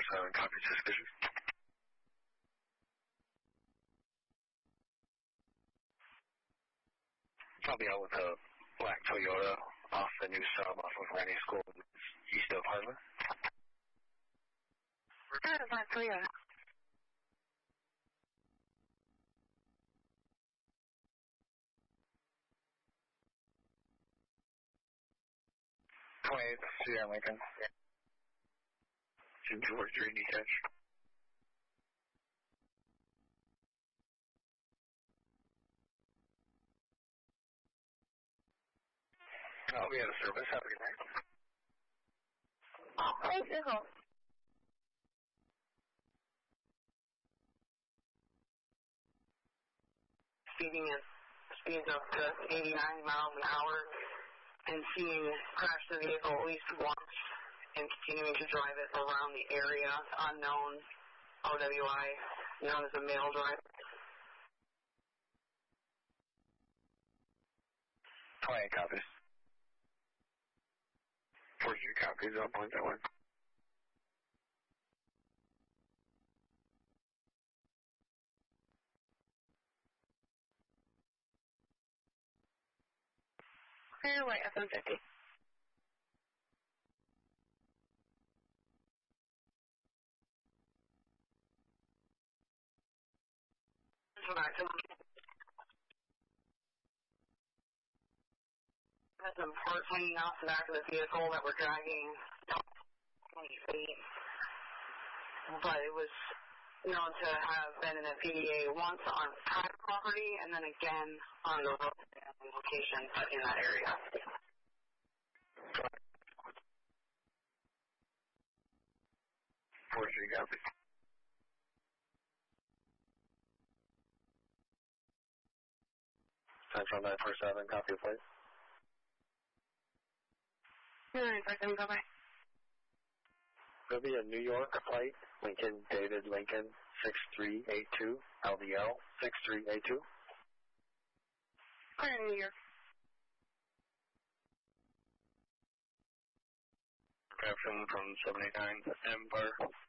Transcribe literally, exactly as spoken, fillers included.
seven, copy suspicious. I'll be out with a black Toyota off the new sub off of Rennie School, east of Harlan. Got a black Toyota. twenty-eight, yeah, Lincoln. Jim George, your detach. I'll be out of service. Have a good night. Thanks, Nicole. Speeding at speeds up to eighty-nine miles an hour and seeing crash the vehicle at least once and continuing to drive it around the area, unknown O W I, known as a male driver. twenty-eight copies. forty-two copies, I'll point that one. Clear white F one fifty. So back to had some parts hanging off the back of the vehicle that were dragging twenty feet. But it was known to have been in a P D A once on private property and then again on the road location, but in that area. forty-three copies. Central nine four seven, copy please. nine four seven, go by. There'll be a New York flight, Lincoln, David, Lincoln, six three eight two, L D L, six three eight two. Clear in New York. Caption from seven eight nine, Empire.